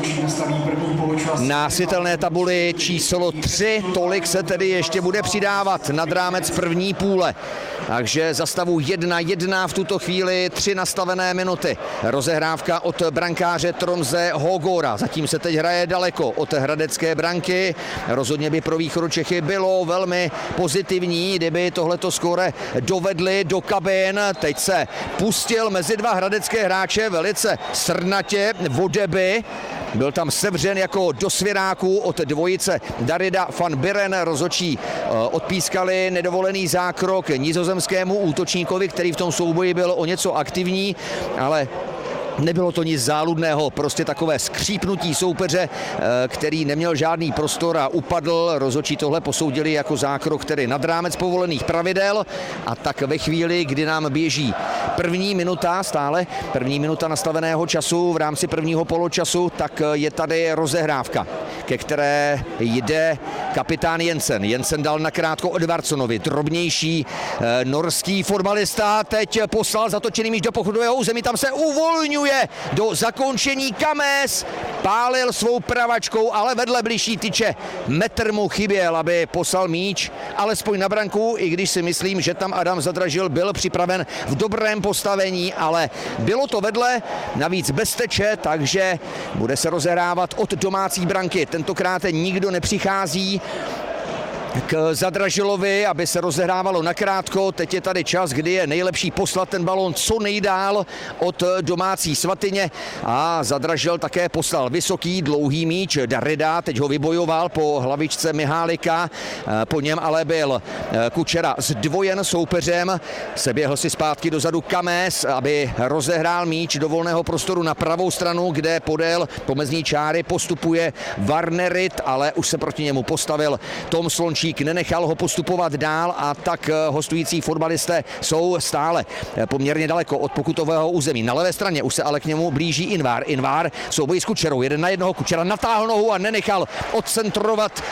na světelné tabuli číslo 3, tolik se tedy ještě bude přidávat nad rámec první půle. Takže za stavu 1-1 v tuto chvíli 3 nastavené minuty. Rozehrávka od brankáře Tromse Hogora. Zatím se teď hraje daleko od hradecké branky. Rozhodně by pro Východočechy bylo velmi pozitivní, kdyby tohleto skóre dovedli do kabin. Teď se pustil mezi dva hradecké hráče velice srdnatě Vodeby. Byl tam sevřen jako do svěráků od dvojice Darida van Biren. Rozhodčí odpískali nedovolený zákrok nizozemskému útočníkovi, který v tom souboji byl o něco aktivní, ale nebylo to nic záludného, prostě takové skřípnutí soupeře, který neměl žádný prostor a upadl. Rozhodčí tohle posoudili jako zákrok, který nad rámec povolených pravidel, a tak ve chvíli, kdy nám běží první minuta nastaveného času v rámci prvního poločasu, tak je tady rozehrávka, ke které jde kapitán Jensen. Jensen dal nakrátko Edvardsonovi, drobnější norský fotbalista, teď poslal zatočený míč do pochodového území, tam se uvolňuje do zakončení Kamés, pálil svou pravačkou, ale vedle bližší tyče metr mu chyběl, aby poslal míč alespoň na branku, i když si myslím, že tam Adam Zadražil byl připraven v dobrém postavení, ale bylo to vedle, navíc bez teče, takže bude se rozehrávat od domácí branky. Tentokrát nikdo nepřichází k Zadražilovi, aby se rozehrávalo nakrátko. Teď je tady čas, kdy je nejlepší poslat ten balón co nejdál od domácí svatyně, a Zadražil také poslal vysoký dlouhý míč Darida, teď ho vybojoval po hlavičce Mihálika, po něm ale byl Kučera zdvojen soupeřem, seběhl si zpátky dozadu Kamés, aby rozehrál míč do volného prostoru na pravou stranu, kde podél pomezní čáry postupuje Varnerit, ale už se proti němu postavil Tom Slončík, nenechal ho postupovat dál, a tak hostující fotbalisté jsou stále poměrně daleko od pokutového území. Na levé straně už se ale k němu blíží Invar. Invar v souboji s Kučerou, 1-1, Kučera natáhl nohu a nenechal odcentrovat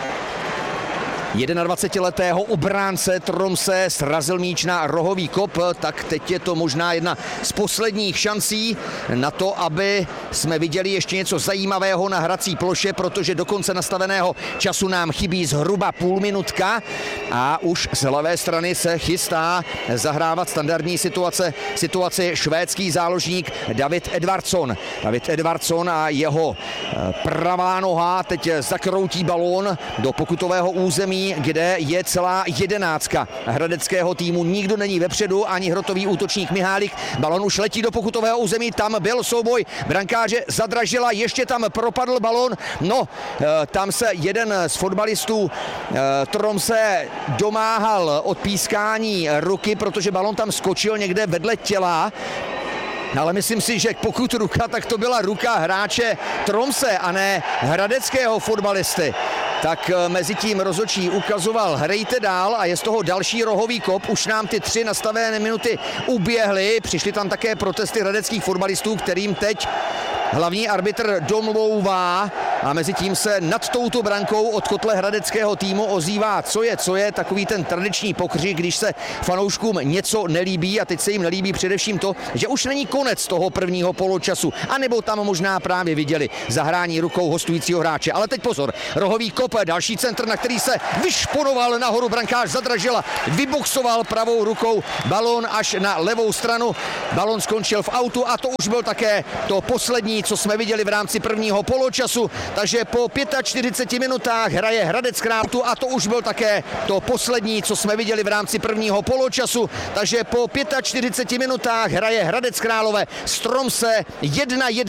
21letého obránce Tromse, srazil míč na rohový kop, tak teď je to možná jedna z posledních šancí na to, aby jsme viděli ještě něco zajímavého na hrací ploše, protože do konce nastaveného času nám chybí zhruba půl minutka a už z levé strany se chystá zahrávat standardní situaci švédský záložník David Edvardsson. David Edvardsson a jeho pravá noha teď zakroutí balón do pokutového území, kde je celá 11 hradeckého týmu. Nikdo není vepředu, ani hrotový útočník Mihálik. Balon už letí do pokutového území, tam byl souboj brankáře Zadražila, ještě tam propadl balon. No, tam se jeden z fotbalistů Tromse domáhal odpískání ruky, protože balon tam skočil někde vedle těla. Ale myslím si, že pokud ruka, tak to byla ruka hráče Tromse a ne hradeckého fotbalisty. Tak mezi tím rozhodčí ukazoval, hrajte dál, a je z toho další rohový kop. Už nám ty 3 nastavené minuty uběhly. Přišly tam také protesty hradeckých fotbalistů, kterým teď hlavní arbitr domlouvá, a mezi tím se nad touto brankou od kotle hradeckého týmu ozývá, co je takový ten tradiční pokřik, když se fanouškům něco nelíbí, a teď se jim nelíbí především to, že už není konec toho prvního poločasu, anebo tam možná právě viděli zahrání rukou hostujícího hráče. Ale teď pozor, rohový kop, další centr, na který se vyšponoval nahoru brankář Zadražila, vyboxoval pravou rukou balón až na levou stranu. Balón skončil v autu a to už byl také to poslední, co jsme viděli v rámci prvního poločasu. takže po 45 minutách hraje Hradec Králové a to už byl také to poslední, co jsme viděli v rámci prvního poločasu, takže po 45 minutách hraje Hradec Králové s Tromsø 1-1.